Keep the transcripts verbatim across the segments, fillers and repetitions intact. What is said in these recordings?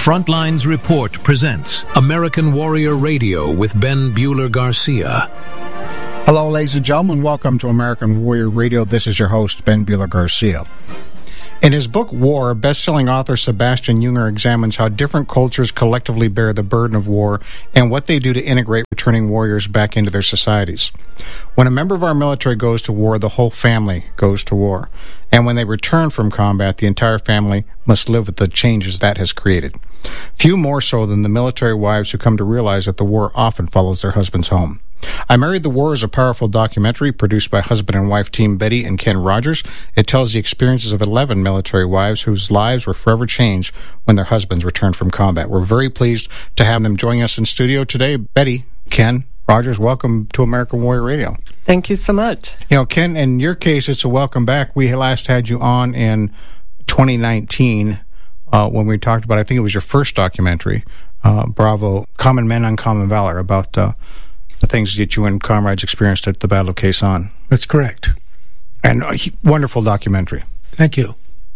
Frontlines Report presents American Warrior Radio with Ben Bueller-Garcia. Hello, ladies and gentlemen. Welcome to American Warrior Radio. This is your host, Ben Bueller-Garcia. In his book, War, best-selling author Sebastian Junger examines how different cultures collectively bear the burden of war and what they do to integrate returning warriors back into their societies. When a member of our military goes to war, the whole family goes to war. And when they return from combat, the entire family must live with the changes that has created. Few more so than the military wives who come to realize that the war often follows their husbands home. I Married the War is a powerful documentary produced by husband and wife team Betty and Ken Rogers. It tells the experiences of eleven military wives whose lives were forever changed when their husbands returned from combat. We're very pleased to have them joining us in studio today. Betty, Ken Rogers, welcome to American Warrior Radio. Thank you so much. You know, Ken, in your case, it's a welcome back. We last had you on in twenty nineteen uh, when we talked about, I think it was your first documentary, uh, Bravo, Common Men, Uncommon Valor, about uh, the things that you and comrades experienced at the Battle of Khe Sanh. That's correct. And a wonderful documentary. Thank you.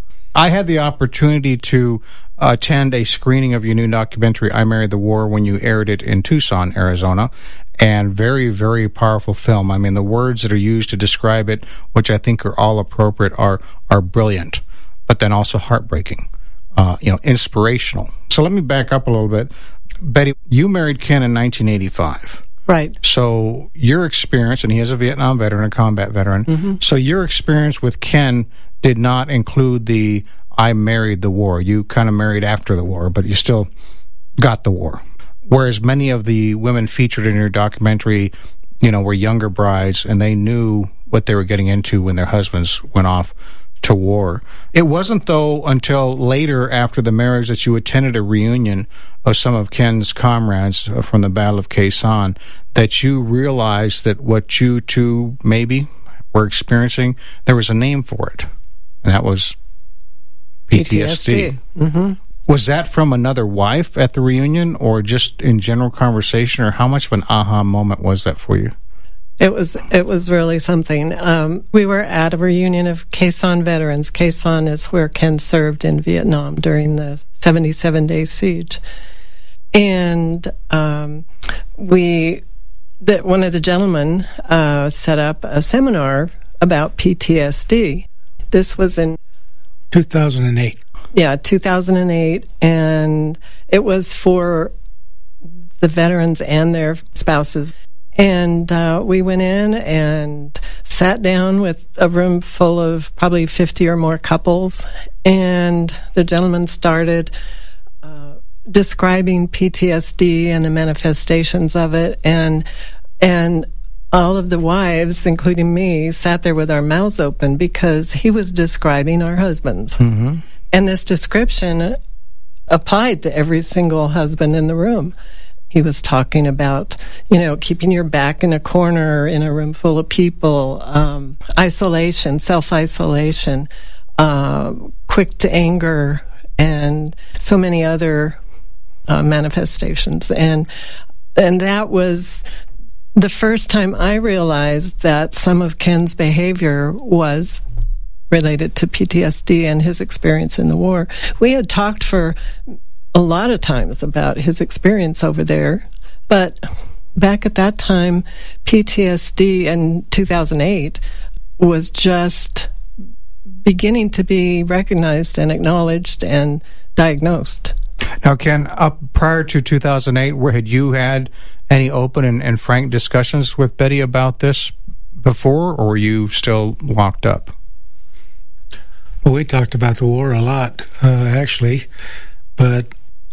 I had the opportunity to attend a screening of your new documentary, I Married the War, when you aired it in Tucson, Arizona. And very, very powerful film. I mean, the words that are used to describe it, which I think are all appropriate, are are brilliant, but then also heartbreaking, uh, you know, inspirational. So let me back up a little bit. Betty, you married Ken in nineteen eighty-five. Right. So your experience, and he is a Vietnam veteran, a combat veteran, mm-hmm. so your experience with Ken did not include the I married the war. You kind of married after the war, but you still got the war. Whereas many of the women featured in your documentary, you know, were younger brides, and they knew what they were getting into when their husbands went off to war. It wasn't, though, until later after the marriage that you attended a reunion of some of Ken's comrades from the Battle of Khe Sanh that you realized that what you two maybe were experiencing, there was a name for it, and that was P T S D. P T S D. Mm-hmm. Was that from another wife at the reunion, or just in general conversation, or how much of an aha moment was that for you? It was it was really something. Um, we were at a reunion of Khe Sanh veterans. Khe Sanh is where Ken served in Vietnam during the seventy-seven day siege. And um, we, that one of the gentlemen uh, set up a seminar about P T S D. This was in two thousand eight. Yeah, two thousand eight, and it was for the veterans and their spouses. And uh, we went in and sat down with a room full of probably fifty or more couples, and the gentleman started uh, describing P T S D and the manifestations of it, and and all of the wives, including me, sat there with our mouths open because he was describing our husbands. Mm-hmm. And this description applied to every single husband in the room. He was talking about, you know, keeping your back in a corner in a room full of people, um, isolation, self-isolation, uh, quick to anger, and so many other uh, manifestations. And and that was the first time I realized that some of Ken's behavior was related to P T S D and his experience in the war. We had talked for a lot of times about his experience over there, but back at that time, P T S D in two thousand eight was just beginning to be recognized and acknowledged and diagnosed. Now, Ken, up prior to two thousand eight, where had you had any open and, and frank discussions with Betty about this before, or were you still locked up? Well, we talked about the war a lot, uh, actually, but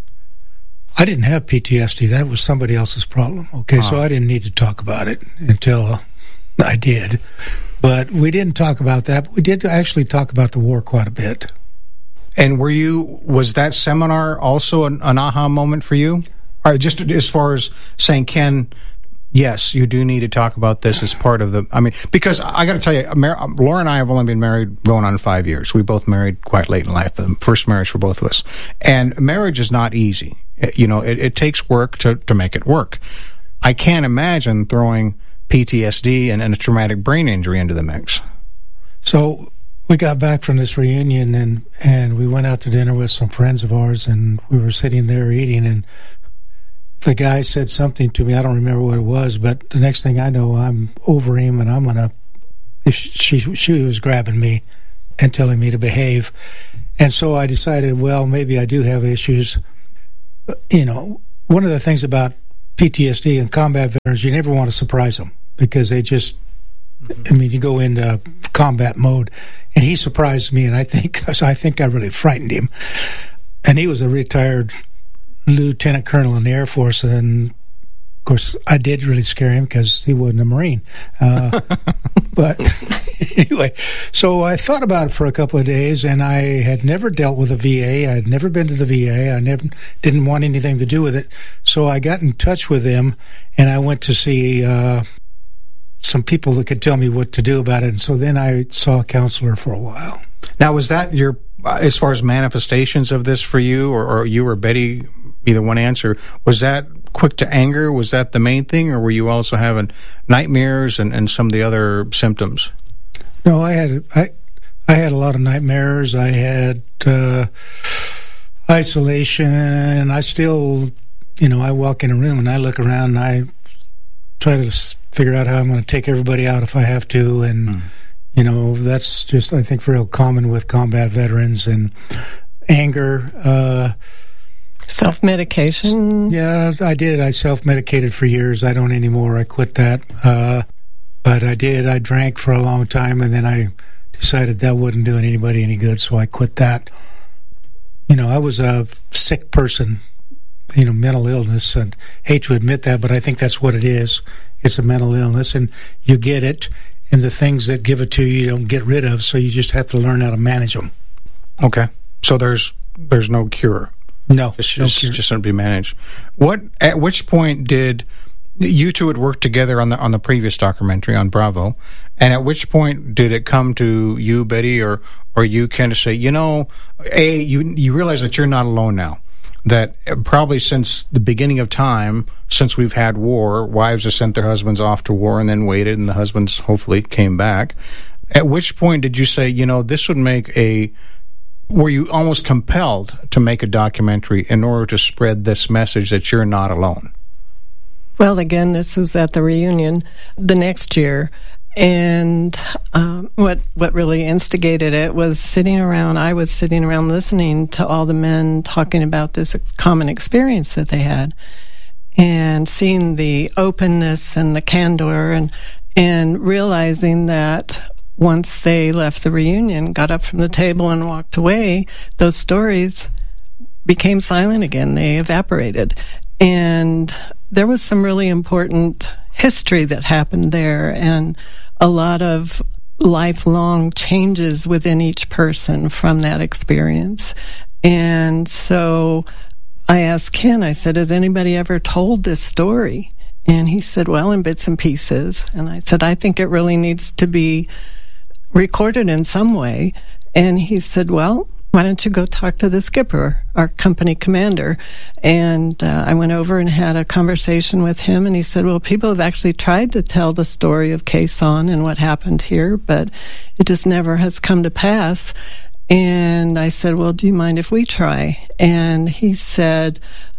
I didn't have P T S D. That was somebody else's problem. Okay, uh-huh. So I didn't need to talk about it until I did. But we didn't talk about that. But we did actually talk about the war quite a bit. And were you, was that seminar also an, an aha moment for you? All right, just as far as saying, Ken, yes, you do need to talk about this as part of the, I mean, because I got to tell you, Laura and I have only been married going on five years. We both married quite late in life, the first marriage for both of us. And marriage is not easy. You know, it, it takes work to, to make it work. I can't imagine throwing P T S D and, and a traumatic brain injury into the mix. So we got back from this reunion, and, and we went out to dinner with some friends of ours, and we were sitting there eating, and the guy said something to me. I don't remember what it was, but the next thing I know, I'm over him, and I'm going to, if she, she was grabbing me and telling me to behave. And so I decided, well, maybe I do have issues. You know, one of the things about P T S D and combat veterans, you never want to surprise them, because they just, I mean, you go into combat mode, and he surprised me, and I think I think I really frightened him. And he was a retired lieutenant colonel in the Air Force, and of course, I did really scare him because he wasn't a Marine. Uh, but anyway, so I thought about it for a couple of days, and I had never dealt with a V A. I had never been to the V A. I never didn't want anything to do with it. So I got in touch with them, and I went to see uh, some people that could tell me what to do about it. And so then I saw a counselor for a while. Now, was that your, as far as manifestations of this for you, or, or you or Betty, either one answer, was that quick to anger? Was that the main thing, or were you also having nightmares and, and some of the other symptoms? No, I had I I had a lot of nightmares. I had uh, isolation, and I still, you know, I walk in a room and I look around and I try to figure out how I'm going to take everybody out if I have to, and mm. you know, that's just, I think, real common with combat veterans. And anger. Uh, Self-medication? Yeah, I did. I self-medicated for years. I don't anymore. I quit that. Uh, but I did. I drank for a long time, and then I decided that wasn't doing anybody any good, so I quit that. You know, I was a sick person, you know, mental illness, and hate to admit that, but I think that's what it is. It's a mental illness, and you get it, and the things that give it to you, you don't get rid of, so you just have to learn how to manage them. Okay. So there's there's no cure. No, it's no just, cure. just going to be managed. What? At which point did you two had worked together on the on the previous documentary on Bravo? And at which point did it come to you, Betty, or or you, Ken, to say, you know, a you you realize that you're not alone now? That probably since the beginning of time, since we've had war, wives have sent their husbands off to war and then waited, and the husbands hopefully came back. At which point did you say, you know, this would make a were you almost compelled to make a documentary in order to spread this message that you're not alone? Well, again, this was at the reunion the next year. And um, what what really instigated it was sitting around, I was sitting around listening to all the men talking about this common experience that they had, and seeing the openness and the candor, and and realizing that once they left the reunion, got up from the table and walked away, those stories became silent again. They evaporated. And there was some really important history that happened there, and a lot of lifelong changes within each person from that experience. And so I asked Ken, I said, has anybody ever told this story? And he said, well, in bits and pieces. And I said, I think it really needs to be recorded in some way. And he said, well, why don't you go talk to the skipper, our company commander? And uh, I went over and had a conversation with him, and he said, well, people have actually tried to tell the story of Khe Sanh and what happened here, but it just never has come to pass. And I said, well, do you mind if we try? And he said,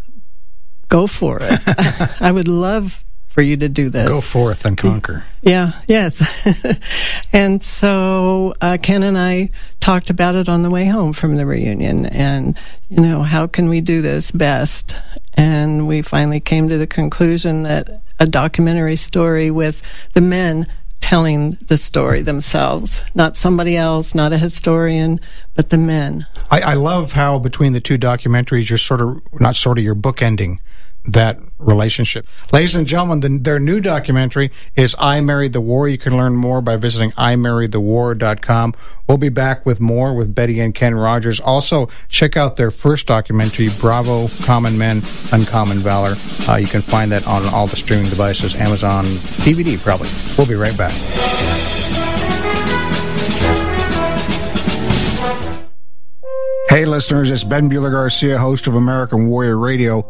go for it. I would love for you to do this. Go forth and conquer. Yeah, yes. And so uh, Ken and I talked about it on the way home from the reunion, and, you know, how can we do this best? And we finally came to the conclusion that a documentary story with the men telling the story themselves, not somebody else, not a historian, but the men. I, I love how between the two documentaries, you're sort of, not sort of, you're bookending that relationship. Ladies and gentlemen, the, their new documentary is I Married the War. You can learn more by visiting I married the war dot com. We'll be back with more with Betty and Ken Rogers. Also, check out their first documentary, Bravo, Common Men, Uncommon Valor. Uh, you can find that on all the streaming devices, Amazon, D V D probably. We'll be right back. Hey listeners, it's Ben Bueller Garcia, host of American Warrior Radio.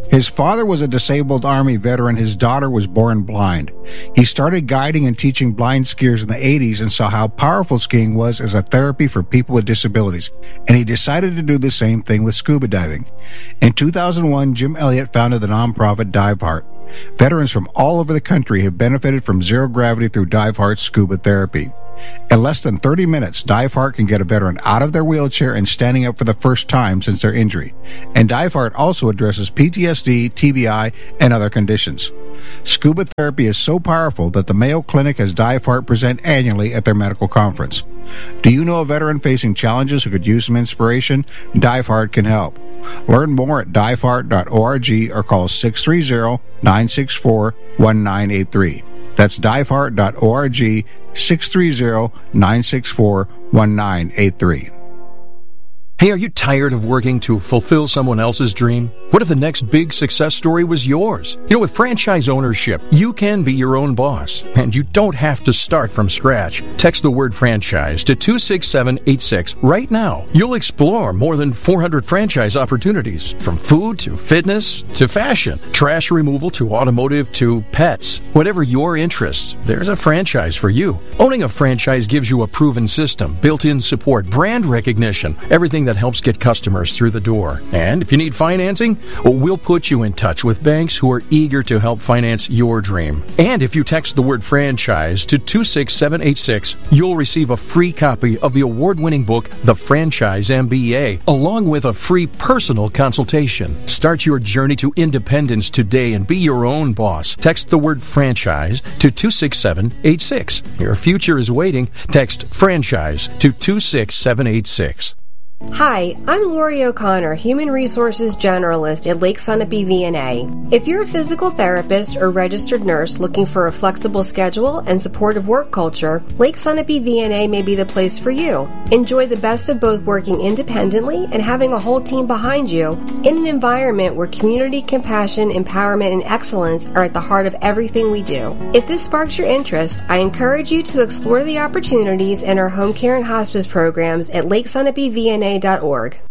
His father was a disabled Army veteran. His daughter was born blind. He started guiding and teaching blind skiers in the eighties and saw how powerful skiing was as a therapy for people with disabilities, and he decided to do the same thing with scuba diving. In two thousand one, Jim Elliott founded the nonprofit DiveHeart. Veterans from all over the country have benefited from zero gravity through DiveHeart's scuba therapy. In less than thirty minutes, DiveHeart can get a veteran out of their wheelchair and standing up for the first time since their injury. And DiveHeart also addresses P T S D, T B I, and other conditions. Scuba therapy is so powerful that the Mayo Clinic has DiveHeart present annually at their medical conference. Do you know a veteran facing challenges who could use some inspiration? DiveHeart can help. Learn more at dive heart dot org or call six three zero, nine six four, one nine eight three. That's dive heart dot org, six three zero, nine six four, one nine eight three. Hey, are you tired of working to fulfill someone else's dream? What if the next big success story was yours? You know, with franchise ownership, you can be your own boss, and you don't have to start from scratch. Text the word franchise to two six seven eight six right now. You'll explore more than four hundred franchise opportunities, from food to fitness to fashion, trash removal to automotive to pets. Whatever your interests, there's a franchise for you. Owning a franchise gives you a proven system, built-in support, brand recognition, everything that helps get customers through the door. And if you need financing, well, we'll put you in touch with banks who are eager to help finance your dream. And if you text the word franchise to two six seven eight six, you'll receive a free copy of the award-winning book, The Franchise M B A, along with a free personal consultation. Start your journey to independence today and be your own boss. Text the word franchise to two six seven eight six. Your future is waiting. Text franchise to two six seven eight six. Hi, I'm Lori O'Connor, Human Resources Generalist at Lake Sunapee V N A. If you're a physical therapist or registered nurse looking for a flexible schedule and supportive work culture, Lake Sunapee V N A may be the place for you. Enjoy the best of both working independently and having a whole team behind you in an environment where community, compassion, empowerment, and excellence are at the heart of everything we do. If this sparks your interest, I encourage you to explore the opportunities in our home care and hospice programs at lake sunapee v n a dot org.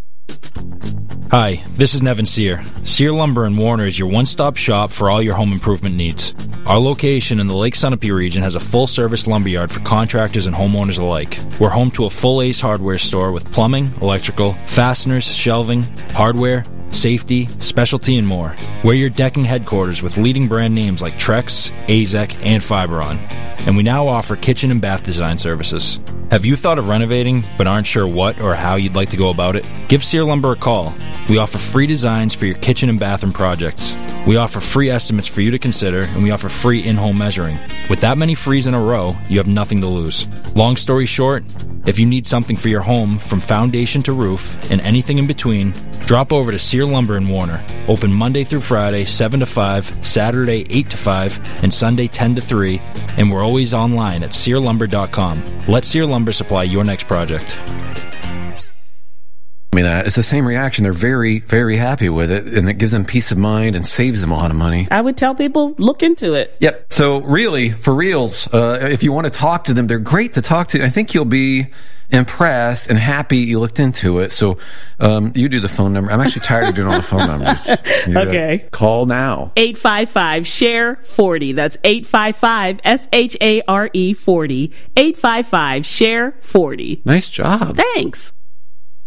Hi, this is Nevin Sear. Sear Lumber in Warner is your one-stop shop for all your home improvement needs. Our location in the Lake Sunapee region has a full-service lumberyard for contractors and homeowners alike. We're home to a full Ace Hardware store with plumbing, electrical, fasteners, shelving, hardware, safety, specialty, and more. We're your decking headquarters with leading brand names like Trex, A Z E C, and Fiberon. And we now offer kitchen and bath design services. Have you thought of renovating but aren't sure what or how you'd like to go about it? Give Sear Lumber a call. We offer free designs for your kitchen and bathroom projects. We offer free estimates for you to consider, and we offer free in-home measuring. With that many frees in a row, you have nothing to lose. Long story short, if you need something for your home from foundation to roof and anything in between, drop over to Sear Lumber in Warner. Open Monday through Friday, seven to five, Saturday, eight to five, and Sunday, ten to three, and we're always online at sear lumber dot com. Let Sear Lumber supply your next project. I mean, that it's the same reaction. They're very, very happy with it, and it gives them peace of mind and saves them a lot of money. I would tell people, look into it. Yep. So really, for reals, uh, if you want to talk to them, they're great to talk to. I think you'll be impressed and happy you looked into it. So um, you do the phone number. I'm actually tired of doing all the phone numbers. You okay. Call now. eight five five, S H A R E, forty. That's eight five five, S H A R E, forty. eight five five, S H A R E, forty. Nice job. Thanks.